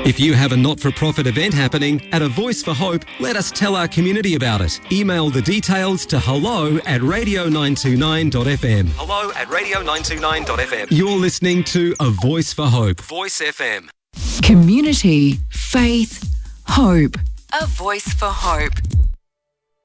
If you have a not-for-profit event happening at A Voice for Hope, let us tell our community about it. Email the details to hello@radio929.fm. hello@radio929.fm. You're listening to A Voice for Hope. Voice FM. Community, faith, hope. A Voice for Hope.